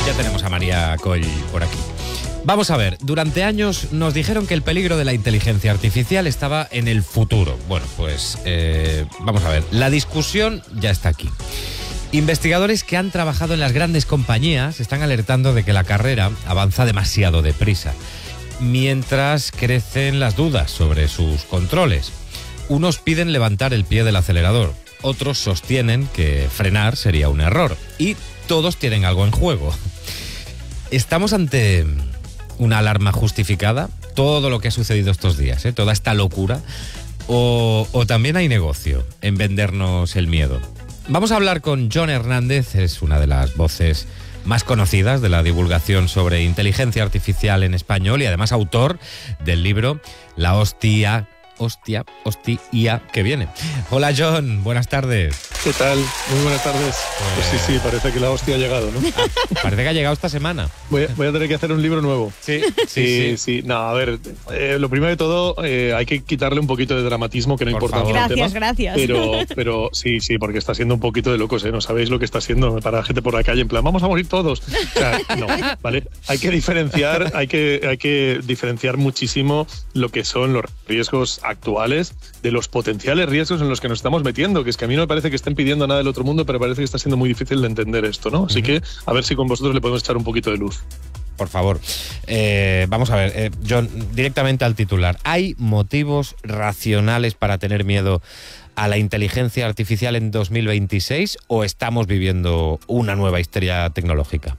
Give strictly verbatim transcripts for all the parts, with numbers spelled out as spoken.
Ya tenemos a María Coll por aquí. Vamos a ver, durante años nos dijeron que el peligro de la inteligencia artificial estaba en el futuro. Bueno, pues eh, vamos a ver, la discusión ya está aquí. Investigadores que han trabajado en las grandes compañías están alertando de que la carrera avanza demasiado deprisa, mientras crecen las dudas sobre sus controles. Unos piden levantar el pie del acelerador, otros sostienen que frenar sería un error y todos tienen algo en juego. ¿Estamos ante una alarma justificada? Todo lo que ha sucedido estos días, ¿eh? Toda esta locura. O, o también hay negocio en vendernos el miedo. Vamos a hablar con Jon Hernández, es una de las voces más conocidas de la divulgación sobre inteligencia artificial en español y además autor del libro La hostia, hostia, hostia que viene. Hola Jon, buenas tardes. ¿Qué tal? Muy buenas tardes. Pues, pues sí, sí, parece que la hostia ha llegado, ¿no? Parece que ha llegado esta semana. Voy a, voy a tener que hacer un libro nuevo. Sí, sí, sí. sí. sí. No, a ver, eh, lo primero de todo, eh, hay que quitarle un poquito de dramatismo, que no importa nada. Gracias, tema, gracias. Pero, pero sí, sí, porque está siendo un poquito de locos, ¿eh? No sabéis lo que está haciendo para la gente por la calle, en plan, vamos a morir todos. O sea, no, ¿vale? Hay que diferenciar, hay que, hay que diferenciar muchísimo lo que son los riesgos actuales de los potenciales riesgos en los que nos estamos metiendo, que es que a mí no me parece que estén pidiendo nada del otro mundo, pero parece que está siendo muy difícil de entender esto, ¿no? Así uh-huh. que a ver si con vosotros le podemos echar un poquito de luz. Por favor. Eh, vamos a ver, eh, Jon, directamente al titular. ¿Hay motivos racionales para tener miedo a la inteligencia artificial en dos mil veintiséis o estamos viviendo una nueva histeria tecnológica?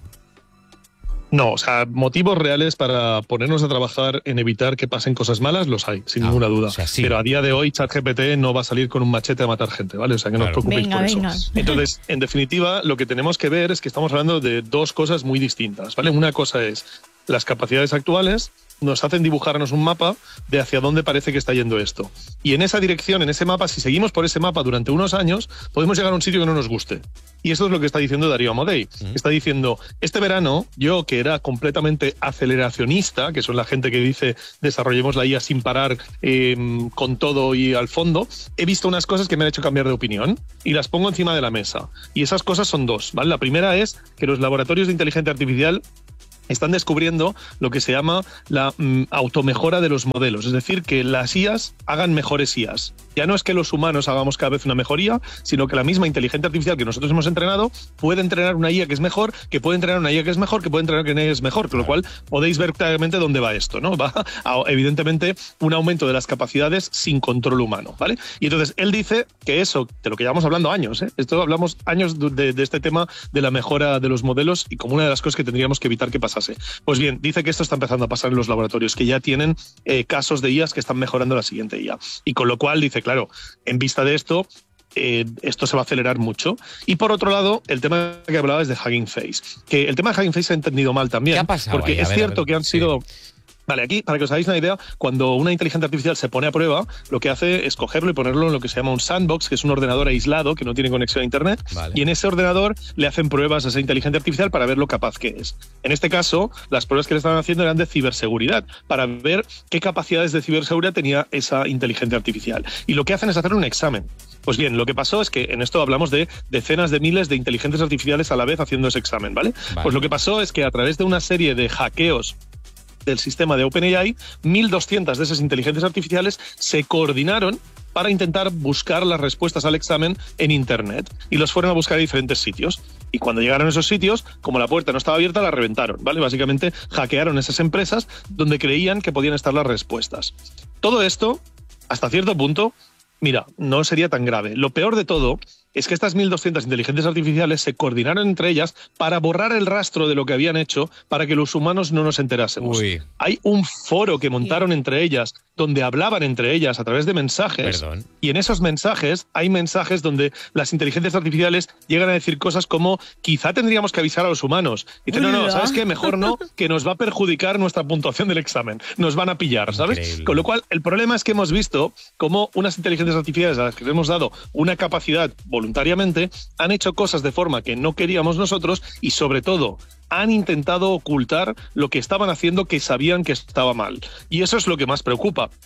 No, o sea, motivos reales para ponernos a trabajar en evitar que pasen cosas malas los hay, sin ah, ninguna duda. O sea, sí. Pero a día de hoy ChatGPT no va a salir con un machete a matar gente, ¿vale? O sea, que claro. no os preocupéis venga, por venga. eso. Entonces, en definitiva, lo que tenemos que ver es que estamos hablando de dos cosas muy distintas, ¿vale? Una cosa es las capacidades actuales nos hacen dibujarnos un mapa de hacia dónde parece que está yendo esto. Y en esa dirección, en ese mapa, si seguimos por ese mapa durante unos años, podemos llegar a un sitio que no nos guste. Y eso es lo que está diciendo Darío Amodei. Uh-huh. Está diciendo, este verano, yo que era completamente aceleracionista, que son la gente que dice desarrollemos la I A sin parar, eh, con todo y al fondo, he visto unas cosas que me han hecho cambiar de opinión y las pongo encima de la mesa. Y esas cosas son dos, ¿vale? La primera es que los laboratorios de inteligencia artificial están descubriendo lo que se llama la mm, automejora de los modelos, es decir, que las I As hagan mejores I As. Ya no es que los humanos hagamos cada vez una mejoría, sino que la misma inteligencia artificial que nosotros hemos entrenado puede entrenar una I A que es mejor, que puede entrenar una I A que es mejor, que puede entrenar una I A que es mejor, con lo cual podéis ver claramente dónde va esto, ¿no? Va a, evidentemente, un aumento de las capacidades sin control humano, ¿vale? Y entonces él dice que eso, de lo que llevamos hablando años, ¿eh? Esto hablamos años de, de este tema de la mejora de los modelos y como una de las cosas que tendríamos que evitar que pasase. Pues bien, dice que esto está empezando a pasar en los laboratorios, que ya tienen eh, casos de I As que están mejorando la siguiente I A. Y con lo cual dice, claro, en vista de esto, eh, esto se va a acelerar mucho. Y por otro lado, el tema que hablaba es de Hugging Face. Que el tema de Hugging Face se ha entendido mal también. ¿Qué ha pasado porque ahí? es ver, cierto ver, que han sí. sido... Vale, aquí, para que os hagáis una idea, cuando una inteligencia artificial se pone a prueba, lo que hace es cogerlo y ponerlo en lo que se llama un sandbox, que es un ordenador aislado que no tiene conexión a Internet, vale. Y en ese ordenador le hacen pruebas a esa inteligencia artificial para ver lo capaz que es. En este caso, las pruebas que le estaban haciendo eran de ciberseguridad, para ver qué capacidades de ciberseguridad tenía esa inteligencia artificial. Y lo que hacen es hacer un examen. Pues bien, lo que pasó es que en esto hablamos de decenas de miles de inteligencias artificiales a la vez haciendo ese examen, ¿vale? Vale. Pues lo que pasó es que a través de una serie de hackeos del sistema de OpenAI, mil doscientas de esas inteligencias artificiales se coordinaron para intentar buscar las respuestas al examen en Internet y los fueron a buscar a diferentes sitios. Y cuando llegaron a esos sitios, como la puerta no estaba abierta, la reventaron, ¿vale? Básicamente hackearon esas empresas donde creían que podían estar las respuestas. Todo esto, hasta cierto punto, mira, no sería tan grave. Lo peor de todo es que estas mil doscientas inteligencias artificiales se coordinaron entre ellas para borrar el rastro de lo que habían hecho para que los humanos no nos enterásemos. Uy. Hay un foro que montaron entre ellas donde hablaban entre ellas a través de mensajes. Perdón. Y en esos mensajes hay mensajes donde las inteligencias artificiales llegan a decir cosas como quizá tendríamos que avisar a los humanos. Y dicen, no, no, ¿sabes qué? Mejor no, que nos va a perjudicar nuestra puntuación del examen. Nos van a pillar, ¿sabes? Increíble. Con lo cual, el problema es que hemos visto cómo unas inteligencias artificiales a las que les hemos dado una capacidad voluntariamente han hecho cosas de forma que no queríamos nosotros y, sobre todo, han intentado ocultar lo que estaban haciendo que sabían que estaba mal. Y eso es lo que más preocupa.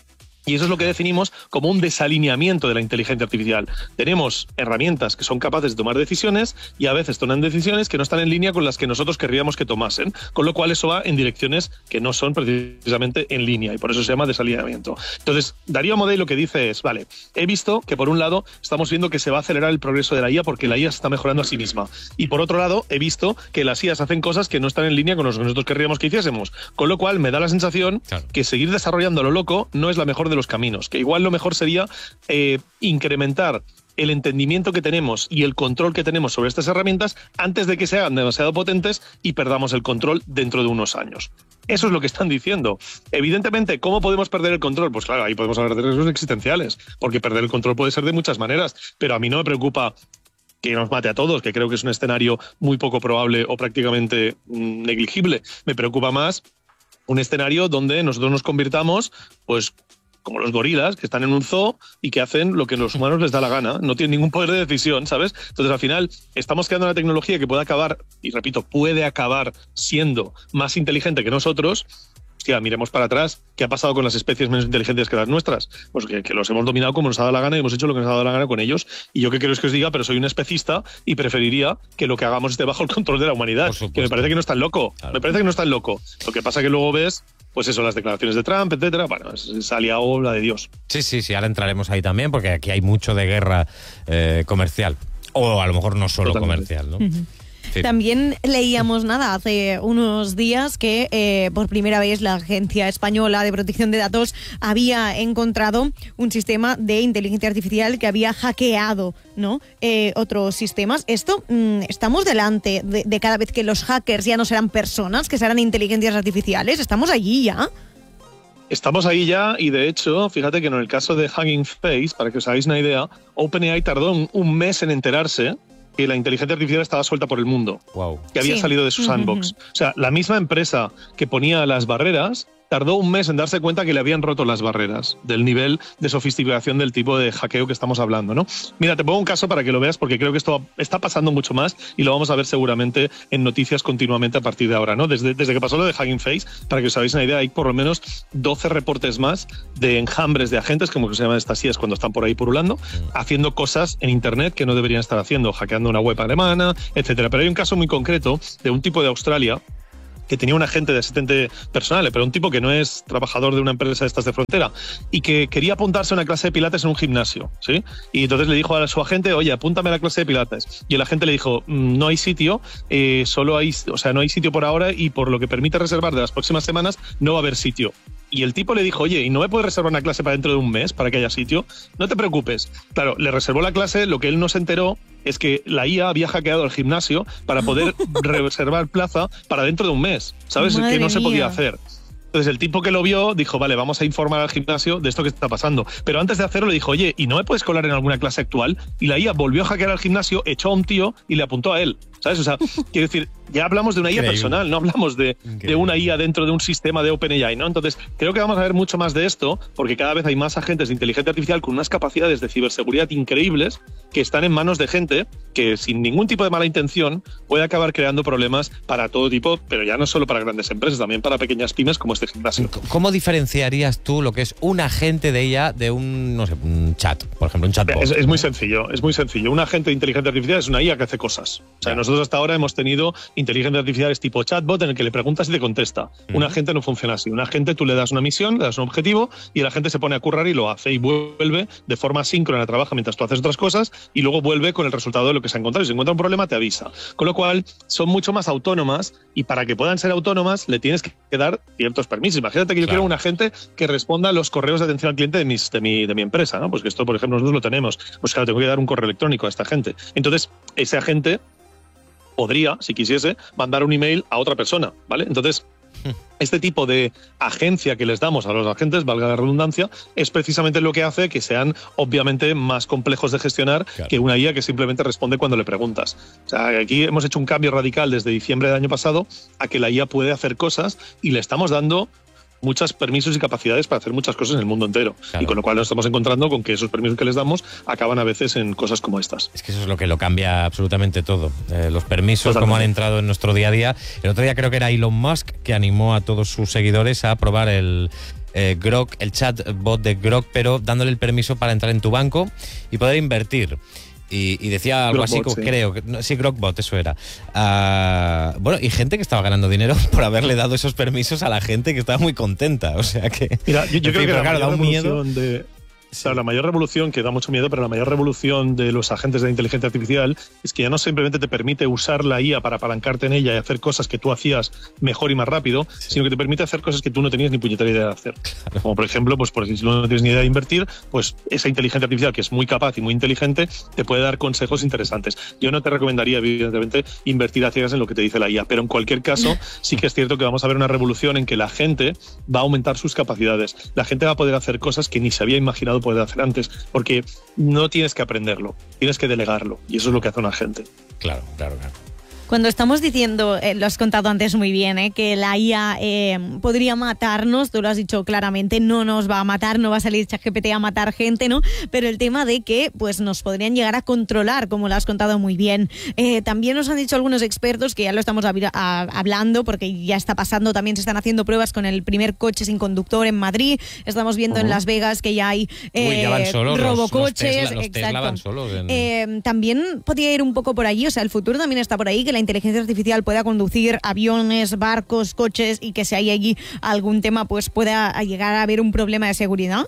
Y eso es lo que definimos como un desalineamiento de la inteligencia artificial. Tenemos herramientas que son capaces de tomar decisiones y a veces toman decisiones que no están en línea con las que nosotros querríamos que tomasen, con lo cual eso va en direcciones que no son precisamente en línea y por eso se llama desalineamiento. Entonces, Darío Amodei lo que dice es, vale, he visto que por un lado estamos viendo que se va a acelerar el progreso de la I A porque la I A se está mejorando a sí misma y por otro lado he visto que las I As hacen cosas que no están en línea con lo que nosotros querríamos que hiciésemos, con lo cual me da la sensación claro. que seguir desarrollando a lo loco no es la mejor de los caminos, que igual lo mejor sería eh, incrementar el entendimiento que tenemos y el control que tenemos sobre estas herramientas antes de que se hagan demasiado potentes y perdamos el control dentro de unos años. Eso es lo que están diciendo. Evidentemente, ¿cómo podemos perder el control? Pues claro, ahí podemos hablar de riesgos existenciales, porque perder el control puede ser de muchas maneras, pero a mí no me preocupa que nos mate a todos, que creo que es un escenario muy poco probable o prácticamente mmm, negligible. Me preocupa más un escenario donde nosotros nos convirtamos, pues, como los gorilas, que están en un zoo y que hacen lo que a los humanos les da la gana. No tienen ningún poder de decisión, ¿sabes? Entonces, al final, estamos creando una tecnología que puede acabar, y repito, puede acabar siendo más inteligente que nosotros. Hostia, miremos para atrás. ¿Qué ha pasado con las especies menos inteligentes que las nuestras? Pues que, que los hemos dominado como nos ha dado la gana y hemos hecho lo que nos ha dado la gana con ellos. Y yo qué quiero es que os diga, pero soy un especista y preferiría que lo que hagamos esté bajo el control de la humanidad. Que me parece que no es tan loco. Claro. Me parece que no es tan loco. Lo que pasa que luego ves, pues eso, las declaraciones de Trump, etcétera. Bueno, se ha liado la de Dios. Sí, sí, sí, ahora entraremos ahí también porque aquí hay mucho de guerra eh, comercial. O a lo mejor no solo Totalmente. comercial, ¿no? Uh-huh. Sí. También leíamos nada hace unos días que eh, por primera vez la Agencia Española de Protección de Datos había encontrado un sistema de inteligencia artificial que había hackeado, ¿no? Eh, otros sistemas. Esto, mmm, estamos delante de, de cada vez que los hackers ya no serán personas, que serán inteligencias artificiales. ¿Estamos allí ya? Estamos ahí ya y de hecho, fíjate que en el caso de Hugging Face, para que os hagáis una idea, OpenAI tardó un, un mes en enterarse que la inteligencia artificial estaba suelta por el mundo, wow. que había sí. salido de su sandbox. Uh-huh. O sea, la misma empresa que ponía las barreras tardó un mes en darse cuenta que le habían roto las barreras del nivel de sofisticación del tipo de hackeo que estamos hablando, ¿no? Mira, te pongo un caso para que lo veas porque creo que esto está pasando mucho más y lo vamos a ver seguramente en noticias continuamente a partir de ahora, ¿no? Desde, desde que pasó lo de Hugging Face, para que os hagáis una idea, hay por lo menos doce reportes más de enjambres de agentes, como que se llaman estas I As cuando están por ahí purulando, haciendo cosas en Internet que no deberían estar haciendo, hackeando una web alemana, etcétera. Pero hay un caso muy concreto de un tipo de Australia que tenía un agente de asistente personal, pero un tipo que no es trabajador de una empresa de estas de frontera y que quería apuntarse a una clase de pilates en un gimnasio, ¿sí? Y entonces le dijo a su agente, oye, apúntame a la clase de pilates. Y el agente le dijo, no hay sitio, eh, solo hay, o sea, no hay sitio por ahora y por lo que permite reservar de las próximas semanas no va a haber sitio. Y el tipo le dijo, oye, ¿y no me puedes reservar una clase para dentro de un mes para que haya sitio? No te preocupes. Claro, le reservó la clase, lo que él no se enteró es que la I A había hackeado el gimnasio para poder reservar plaza para dentro de un mes, ¿sabes? Madre que no se mía. podía hacer. Entonces el tipo que lo vio dijo, vale, vamos a informar al gimnasio de esto que está pasando. Pero antes de hacerlo le dijo, oye, ¿y no me puedes colar en alguna clase actual? Y la I A volvió a hackear al gimnasio, echó a un tío y le apuntó a él, ¿sabes? O sea, quiero decir, ya hablamos de una I A Increíble. personal, no hablamos de, de una I A dentro de un sistema de OpenAI, ¿no? Entonces creo que vamos a ver mucho más de esto porque cada vez hay más agentes de inteligencia artificial con unas capacidades de ciberseguridad increíbles que están en manos de gente que sin ningún tipo de mala intención puede acabar creando problemas para todo tipo, pero ya no solo para grandes empresas, también para pequeñas pymes como este gimnasio. ¿Cómo diferenciarías tú lo que es un agente de I A de un, no sé, un chat, por ejemplo, un chatbot? Es, es muy sencillo, es muy sencillo. Un agente de inteligencia artificial es una I A que hace cosas. O sea, nosotros hasta ahora hemos tenido inteligencia artificiales tipo chatbot en el que le preguntas y te contesta. Uh-huh. Un agente no funciona así. Un agente tú le das una misión, le das un objetivo y el agente se pone a currar y lo hace y vuelve de forma síncrona, trabaja mientras tú haces otras cosas y luego vuelve con el resultado de lo que se ha encontrado. Y si encuentra un problema te avisa. Con lo cual son mucho más autónomas y para que puedan ser autónomas le tienes que dar ciertos permisos. Imagínate que yo claro. quiero un agente que responda a los correos de atención al cliente de, mis, de, mi, de mi empresa, ¿no? Pues que esto, por ejemplo, nosotros lo tenemos. Pues claro, tengo que dar un correo electrónico a esta gente. Entonces, ese agente podría, si quisiese, mandar un email a otra persona, ¿vale? Entonces, este tipo de agencia que les damos a los agentes, valga la redundancia, es precisamente lo que hace que sean obviamente más complejos de gestionar claro. que una I A que simplemente responde cuando le preguntas. O sea, aquí hemos hecho un cambio radical desde diciembre del año pasado a que la I A puede hacer cosas y le estamos dando muchos permisos y capacidades para hacer muchas cosas en el mundo entero. Claro. Y con lo cual nos estamos encontrando con que esos permisos que les damos acaban a veces en cosas como estas. Es que eso es lo que lo cambia absolutamente todo. Eh, los permisos, como han entrado en nuestro día a día. El otro día creo que era Elon Musk que animó a todos sus seguidores a probar el eh, Grok, el chatbot de Grok, pero dándole el permiso para entrar en tu banco y poder invertir. Y, y decía algo Grokbot, así como, sí. creo, que, no, sí, Grokbot, eso era. Uh, bueno, y gente que estaba ganando dinero por haberle dado esos permisos a la gente que estaba muy contenta. O sea que. Mira, yo, yo en creo fin, que la claro, da mayor un miedo. revolución de. O sea, la mayor revolución, que da mucho miedo, pero la mayor revolución de los agentes de inteligencia artificial es que ya no simplemente te permite usar la I A para apalancarte en ella y hacer cosas que tú hacías mejor y más rápido, sí. sino que te permite hacer cosas que tú no tenías ni puñetera idea de hacer. Claro. Como por ejemplo, pues por si no tienes ni idea de invertir, pues esa inteligencia artificial, que es muy capaz y muy inteligente, te puede dar consejos interesantes. Yo no te recomendaría, evidentemente, invertir a ciegas en lo que te dice la I A, pero en cualquier caso, sí que es cierto que vamos a ver una revolución en que la gente va a aumentar sus capacidades. La gente va a poder hacer cosas que ni se había imaginado poder hacer antes. Porque no tienes que aprenderlo, tienes que delegarlo. Y eso es lo que hace un agente. Claro, claro, claro. Cuando estamos diciendo, eh, lo has contado antes muy bien, eh, que la I A eh, podría matarnos, tú lo has dicho claramente, no nos va a matar, no va a salir ChatGPT a matar gente, ¿no? Pero el tema de que pues nos podrían llegar a controlar, como lo has contado muy bien. Eh, también nos han dicho algunos expertos, que ya lo estamos a, a, hablando, porque ya está pasando, también se están haciendo pruebas con el primer coche sin conductor en Madrid, estamos viendo uh-huh. en Las Vegas que ya hay eh, Uy, ya van solos, robocoches. Los, los Tesla, los Tesla van solos en... eh, también podría ir un poco por allí, o sea, el futuro también está por ahí, que la inteligencia artificial pueda conducir aviones, barcos, coches, y que si hay allí algún tema pues pueda llegar a haber un problema de seguridad.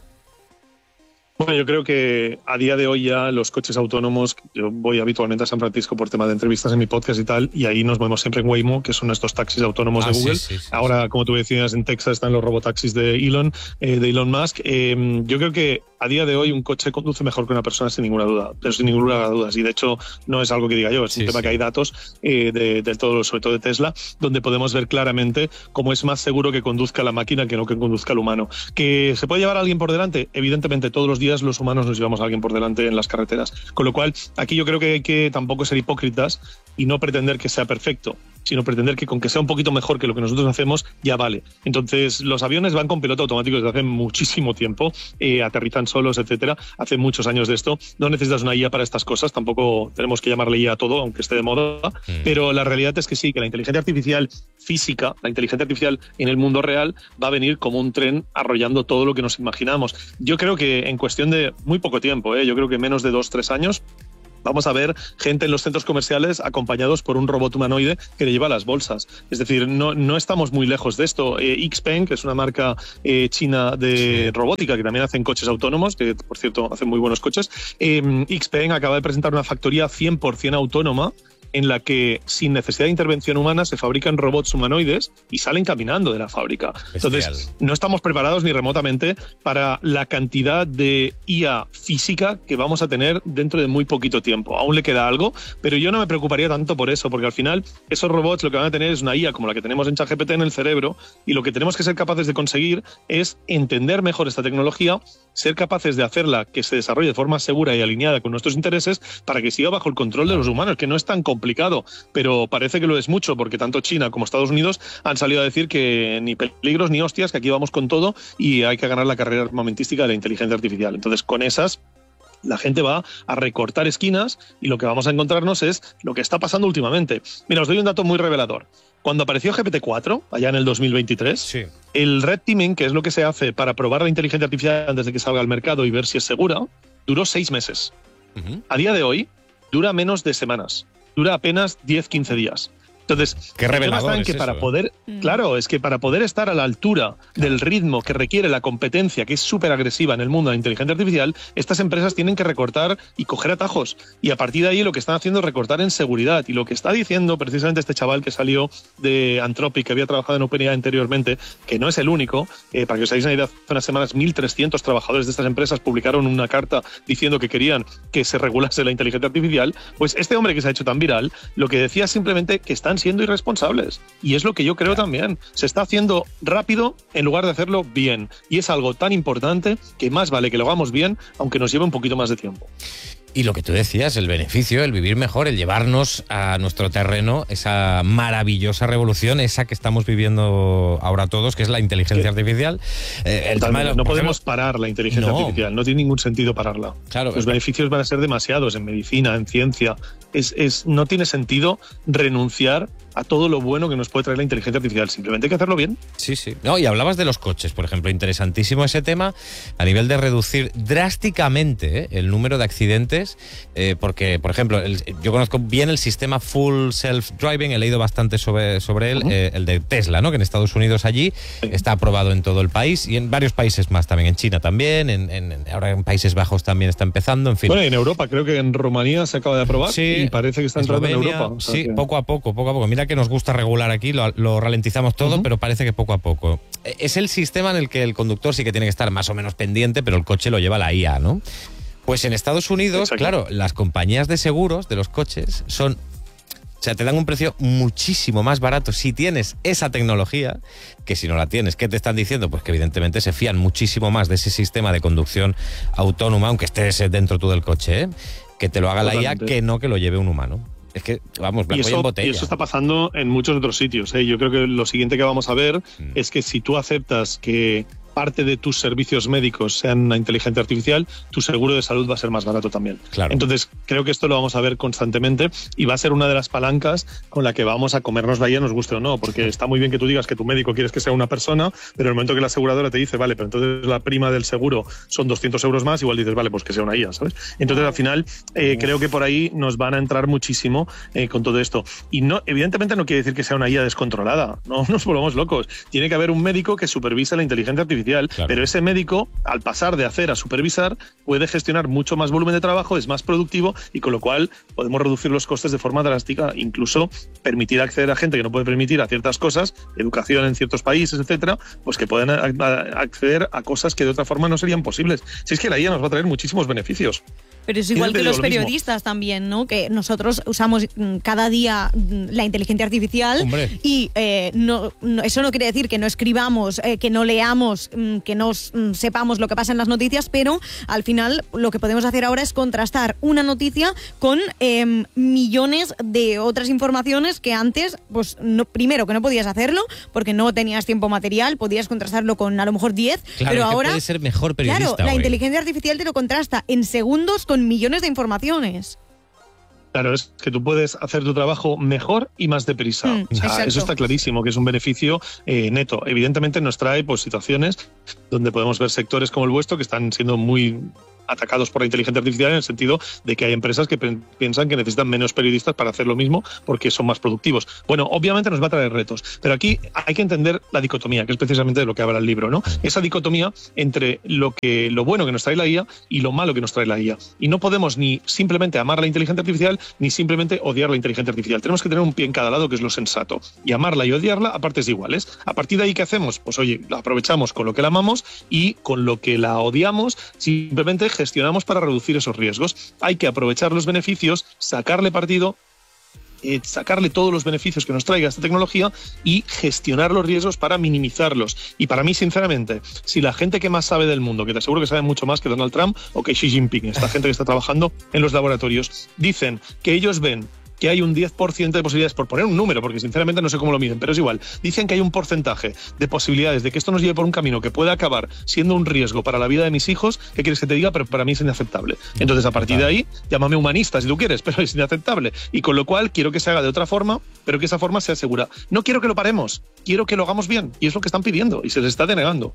Bueno, yo creo que a día de hoy ya los coches autónomos, yo voy habitualmente a San Francisco por tema de entrevistas en mi podcast y tal, y ahí nos vemos siempre en Waymo, que son estos taxis autónomos ah, de Google. Sí, sí, sí, Ahora, sí. como tú decías, en Texas están los robotaxis de Elon, eh, de Elon Musk. Eh, yo creo que a día de hoy un coche conduce mejor que una persona sin ninguna duda, pero sin ninguna duda. Y de hecho no es algo que diga yo, es sí, un tema sí. que hay datos eh, de, de todo, sobre todo de Tesla, donde podemos ver claramente cómo es más seguro que conduzca la máquina que no que conduzca el humano. ¿Que se puede llevar a alguien por delante? Evidentemente, todos los días los humanos nos llevamos a alguien por delante en las carreteras. Con lo cual, aquí yo creo que hay que tampoco ser hipócritas y no pretender que sea perfecto, sino pretender que con que sea un poquito mejor que lo que nosotros hacemos, ya vale. Entonces, los aviones van con piloto automático desde hace muchísimo tiempo, eh, aterrizan solos, etcétera. Hace muchos años de esto. No necesitas una I A para estas cosas, tampoco tenemos que llamarle I A a todo, aunque esté de moda, mm. pero la realidad es que sí, que la inteligencia artificial física, la inteligencia artificial en el mundo real, va a venir como un tren arrollando todo lo que nos imaginamos. Yo creo que en cuestión de muy poco tiempo, ¿eh? yo creo que menos de dos, tres años, vamos a ver gente en los centros comerciales acompañados por un robot humanoide que le lleva las bolsas. Es decir, no, no estamos muy lejos de esto. Eh, Xpeng, que es una marca eh, china de sí. robótica, que también hacen coches autónomos, que por cierto hacen muy buenos coches, eh, Xpeng acaba de presentar una factoría cien por ciento autónoma en la que sin necesidad de intervención humana se fabrican robots humanoides y salen caminando de la fábrica. Entonces, Bestial. no estamos preparados ni remotamente para la cantidad de I A física que vamos a tener dentro de muy poquito tiempo. Aún le queda algo, pero yo no me preocuparía tanto por eso, porque al final esos robots lo que van a tener es una I A como la que tenemos en ChatGPT en el cerebro, y lo que tenemos que ser capaces de conseguir es entender mejor esta tecnología, ser capaces de hacerla que se desarrolle de forma segura y alineada con nuestros intereses para que siga bajo el control de los humanos, que no es tan complicado. complicado, pero parece que lo es mucho, porque tanto China como Estados Unidos han salido a decir que ni peligros ni hostias, que aquí vamos con todo y hay que ganar la carrera armamentística de la inteligencia artificial. Entonces, con esas, la gente va a recortar esquinas y lo que vamos a encontrarnos es lo que está pasando últimamente. Mira, os doy un dato muy revelador. Cuando apareció G P T cuatro, allá en el dos mil veintitrés, sí. el red teaming, que es lo que se hace para probar la inteligencia artificial antes de que salga al mercado y ver si es segura, duró seis meses. Uh-huh. A día de hoy, dura menos de semanas. Dura apenas diez a quince días. Entonces, qué revelador es que es para eso, poder, ¿eh? claro, es que para poder estar a la altura claro. del ritmo que requiere la competencia, que es súper agresiva en el mundo de la inteligencia artificial, estas empresas tienen que recortar y coger atajos. Y a partir de ahí lo que están haciendo es recortar en seguridad. Y lo que está diciendo precisamente este chaval que salió de Anthropic, que había trabajado en OpenAI anteriormente, que no es el único, eh, para que os hagáis una idea, hace unas semanas mil trescientos trabajadores de estas empresas publicaron una carta diciendo que querían que se regulase la inteligencia artificial. Pues este hombre que se ha hecho tan viral, lo que decía es simplemente que están siendo irresponsables. Y es lo que yo creo también. Se está haciendo rápido en lugar de hacerlo bien. Y es algo tan importante que más vale que lo hagamos bien, aunque nos lleve un poquito más de tiempo. Y lo que tú decías, el beneficio, el vivir mejor, el llevarnos a nuestro terreno esa maravillosa revolución, esa que estamos viviendo ahora todos, que es la inteligencia sí. artificial. Eh, el tema de los, no podemos ejemplo, parar la inteligencia no. artificial, no tiene ningún sentido pararla. Claro, los beneficios van a ser demasiados en medicina, en ciencia. Es, es, no tiene sentido renunciar a todo lo bueno que nos puede traer la inteligencia artificial. Simplemente hay que hacerlo bien. Sí, sí. No, y hablabas de los coches, por ejemplo. Interesantísimo ese tema a nivel de reducir drásticamente ¿eh? el número de accidentes, eh, porque, por ejemplo, el, yo conozco bien el sistema Full Self-Driving, he leído bastante sobre, sobre él, uh-huh. eh, el de Tesla, ¿no? Que en Estados Unidos allí sí. está aprobado en todo el país y en varios países más también, en China también, en, en, ahora en Países Bajos también está empezando, en fin. Bueno, y en Europa, creo que en Rumanía se acaba de aprobar sí, y parece que está entrando en Europa. O sea sí, que... poco a poco, poco a poco. Mira que nos gusta regular aquí, lo, lo ralentizamos todo, uh-huh. pero parece que poco a poco. Es el sistema en el que el conductor sí que tiene que estar más o menos pendiente, pero el coche lo lleva la I A, ¿no? Pues en Estados Unidos, Exacto. claro, las compañías de seguros de los coches son... O sea, te dan un precio muchísimo más barato si tienes esa tecnología que si no la tienes. ¿Qué te están diciendo? Pues que evidentemente se fían muchísimo más de ese sistema de conducción autónoma, aunque estés dentro tú del coche, ¿eh? Que te lo haga Totalmente. la I A, que no que lo lleve un humano. Es que, vamos, blanco y, eso, en botella. Y eso está pasando en muchos otros sitios, ¿eh? Yo creo que lo siguiente que vamos a ver mm. es que si tú aceptas que parte de tus servicios médicos sean una inteligencia artificial, tu seguro de salud va a ser más barato también. Claro. Entonces, creo que esto lo vamos a ver constantemente y va a ser una de las palancas con la que vamos a comernos la I A, nos guste o no, porque está muy bien que tú digas que tu médico quieres que sea una persona, pero en el momento que la aseguradora te dice, vale, pero entonces la prima del seguro son doscientos euros más, igual dices, vale, pues que sea una I A, ¿sabes? Entonces, al final, eh, creo que por ahí nos van a entrar muchísimo eh, con todo esto. Y no, evidentemente no quiere decir que sea una I A descontrolada, no nos volvamos locos. Tiene que haber un médico que supervise la inteligencia artificial, claro. pero ese médico, al pasar de hacer a supervisar, puede gestionar mucho más volumen de trabajo, es más productivo y con lo cual podemos reducir los costes de forma drástica, incluso permitir acceder a gente que no puede permitir a ciertas cosas, educación en ciertos países, etcétera, pues que puedan acceder a cosas que de otra forma no serían posibles. Si es que la I A nos va a traer muchísimos beneficios. Pero es igual que los periodistas también, ¿no? Que nosotros usamos cada día la inteligencia artificial Hombre. y eh, no, no, eso no quiere decir que no escribamos, eh, que no leamos, que no sepamos lo que pasa en las noticias, pero al final lo que podemos hacer ahora es contrastar una noticia con eh, millones de otras informaciones que antes, pues no, primero que no podías hacerlo porque no tenías tiempo material, podías contrastarlo con a lo mejor diez, claro, pero que ahora puede ser mejor periodista. Claro, la hoy. inteligencia artificial te lo contrasta en segundos con millones de informaciones. Claro, es que tú puedes hacer tu trabajo mejor y más deprisa. Mm, o sea, eso está clarísimo, que es un beneficio eh, neto. Evidentemente nos trae pues, situaciones donde podemos ver sectores como el vuestro que están siendo muy atacados por la inteligencia artificial en el sentido de que hay empresas que piensan que necesitan menos periodistas para hacer lo mismo porque son más productivos. Bueno, obviamente nos va a traer retos, pero aquí hay que entender la dicotomía, que es precisamente de lo que habla el libro, ¿no? Esa dicotomía entre lo que lo bueno que nos trae la I A y lo malo que nos trae la I A. Y no podemos ni simplemente amar la inteligencia artificial ni simplemente odiar la inteligencia artificial. Tenemos que tener un pie en cada lado, que es lo sensato. Y amarla y odiarla a partes iguales. A partir de ahí, ¿qué hacemos? Pues oye, la aprovechamos con lo que la amamos y con lo que la odiamos, simplemente gestionamos para reducir esos riesgos. Hay que aprovechar los beneficios, sacarle partido, eh, sacarle todos los beneficios que nos traiga esta tecnología y gestionar los riesgos para minimizarlos. Y para mí, sinceramente, si la gente que más sabe del mundo, que te aseguro que sabe mucho más que Donald Trump o que Xi Jinping, esta gente que está trabajando en los laboratorios, dicen que ellos ven que hay un diez por ciento de posibilidades, por poner un número, porque sinceramente no sé cómo lo miden, pero es igual, dicen que hay un porcentaje de posibilidades de que esto nos lleve por un camino que puede acabar siendo un riesgo para la vida de mis hijos, ¿qué quieres que te diga? Pero para mí es inaceptable. Entonces, a partir de ahí, llámame humanista si tú quieres, pero es inaceptable. Y con lo cual, quiero que se haga de otra forma, pero que esa forma sea segura. No quiero que lo paremos, quiero que lo hagamos bien, y es lo que están pidiendo, y se les está denegando.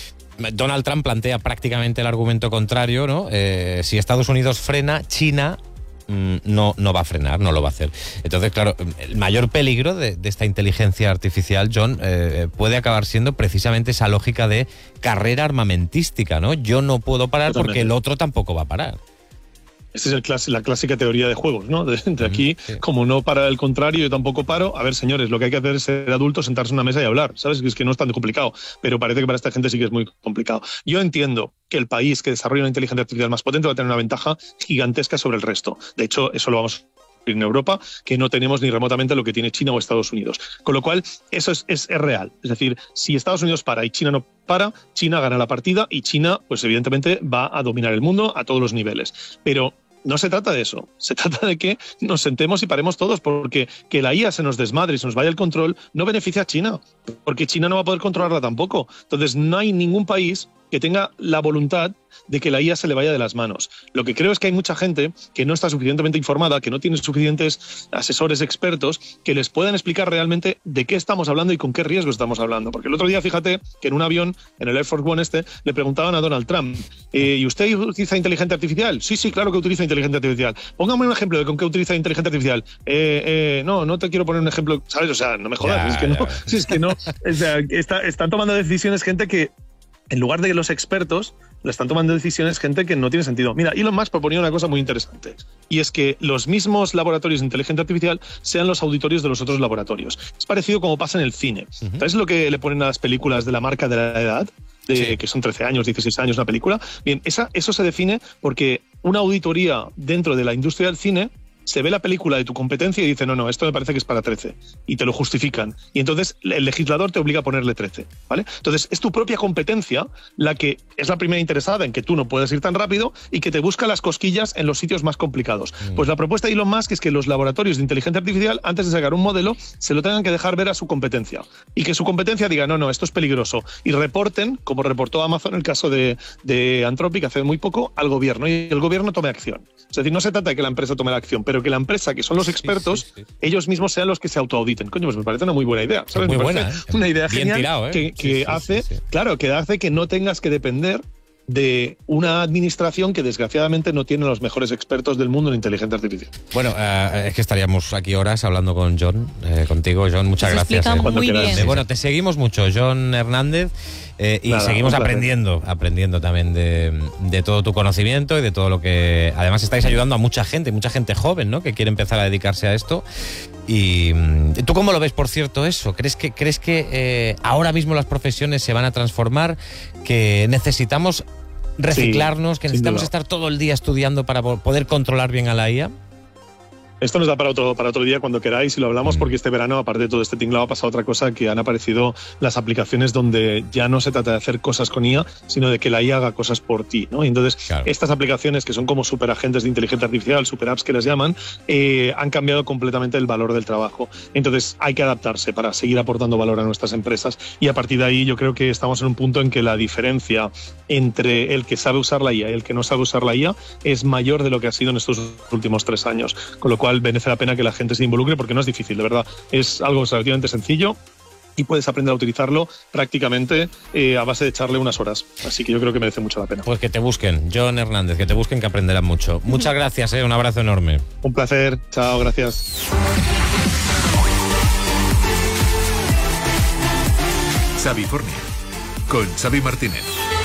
Donald Trump plantea prácticamente el argumento contrario, ¿no? Eh, si Estados Unidos frena, China No, no va a frenar, no lo va a hacer. Entonces, claro, el mayor peligro de, de esta inteligencia artificial, John, eh, puede acabar siendo precisamente esa lógica de carrera armamentística, ¿no? Yo no puedo parar Totalmente. porque el otro tampoco va a parar. Esta es el clas- la clásica teoría de juegos, ¿no? De, de aquí, sí. como no para el contrario, yo tampoco paro. A ver, señores, lo que hay que hacer es ser adultos, sentarse en una mesa y hablar, ¿sabes? Es que no es tan complicado, pero parece que para esta gente sí que es muy complicado. Yo entiendo que el país que desarrolla una inteligencia artificial más potente va a tener una ventaja gigantesca sobre el resto. De hecho, eso lo vamos a en Europa, que no tenemos ni remotamente lo que tiene China o Estados Unidos. Con lo cual, eso es, es, es real. Es decir, si Estados Unidos para y China no para, China gana la partida y China, pues evidentemente, va a dominar el mundo a todos los niveles. Pero no se trata de eso. Se trata de que nos sentemos y paremos todos, porque que la I A se nos desmadre y se nos vaya el control no beneficia a China, porque China no va a poder controlarla tampoco. Entonces, no hay ningún país que tenga la voluntad de que la I A se le vaya de las manos. Lo que creo es que hay mucha gente que no está suficientemente informada, que no tiene suficientes asesores expertos que les puedan explicar realmente de qué estamos hablando y con qué riesgo estamos hablando. Porque el otro día, fíjate, que en un avión, en el Air Force One este, le preguntaban a Donald Trump, eh, ¿y usted utiliza inteligencia artificial? Sí, sí, claro que utiliza inteligencia artificial. Póngame un ejemplo de con qué utiliza inteligencia artificial. Eh, eh, no, no te quiero poner un ejemplo, ¿sabes? O sea, no me jodas, ya, es que no, si es que no. O sea, está, están tomando decisiones gente que, en lugar de los expertos, le están tomando decisiones gente que no tiene sentido. Mira, Elon Musk proponía una cosa muy interesante, y es que los mismos laboratorios de inteligencia artificial sean los auditorios de los otros laboratorios. Es parecido como pasa en el cine. Uh-huh. ¿Sabes lo que le ponen a las películas de la marca de la edad? De, sí. Que son trece años, dieciséis años una película. Bien, esa, eso se define porque una auditoría dentro de la industria del cine se ve la película de tu competencia y dice, no, no, esto me parece que es para trece. Y te lo justifican. Y entonces el legislador te obliga a ponerle trece. ¿Vale? Entonces es tu propia competencia la que es la primera interesada en que tú no puedes ir tan rápido y que te busca las cosquillas en los sitios más complicados. Mm. Pues la propuesta de Elon Musk es que los laboratorios de inteligencia artificial, antes de sacar un modelo, se lo tengan que dejar ver a su competencia. Y que su competencia diga, no, no, esto es peligroso. Y reporten, como reportó Amazon en el caso de, de Anthropic hace muy poco, al gobierno. Y el gobierno tome acción. Es decir, no se trata de que la empresa tome la acción, pero que la empresa, que son los expertos, sí, sí, sí. ellos mismos sean los que se autoauditen. Coño, pues me parece una muy buena idea. ¿Sabes? Muy me buena, ¿eh? Una idea Bien genial tirado, ¿eh? que, que sí, sí, hace, sí, sí. claro, que hace que no tengas que depender de una administración que desgraciadamente no tiene los mejores expertos del mundo en inteligencia artificial. Bueno, uh, es que estaríamos aquí horas hablando con John, eh, contigo, John, muchas Se gracias. explica Eh. muy bien. Eh, bueno, te seguimos mucho, John Hernández, eh, y Nada, seguimos aprendiendo, aprendiendo también de, de todo tu conocimiento y de todo lo que... Además estáis ayudando a mucha gente, mucha gente joven, ¿no?, que quiere empezar a dedicarse a esto. Y ¿tú cómo lo ves, por cierto, eso? ¿Crees que, crees que eh, ahora mismo las profesiones se van a transformar? ¿Que necesitamos reciclarnos? Sí, ¿que necesitamos estar todo el día estudiando para poder controlar bien a la I A? Esto nos da para otro, para otro día cuando queráis y lo hablamos, porque este verano, aparte de todo este tinglado, ha pasado otra cosa, que han aparecido las aplicaciones donde ya no se trata de hacer cosas con I A, sino de que la I A haga cosas por ti, ¿no? Y entonces, claro, estas aplicaciones, que son como superagentes de inteligencia artificial, super apps que les llaman, eh, han cambiado completamente el valor del trabajo. Entonces hay que adaptarse para seguir aportando valor a nuestras empresas, y a partir de ahí yo creo que estamos en un punto en que la diferencia entre el que sabe usar la I A y el que no sabe usar la I A es mayor de lo que ha sido en estos últimos tres años, con lo cual merece la pena que la gente se involucre, porque no es difícil, de verdad. Es algo relativamente sencillo y puedes aprender a utilizarlo prácticamente eh, a base de echarle unas horas. Así que yo creo que merece mucho la pena. Pues que te busquen, John Hernández, que te busquen, que aprenderán mucho. Muchas gracias, eh, un abrazo enorme. Un placer, chao, gracias. Xavifornia, con Xavi Martínez.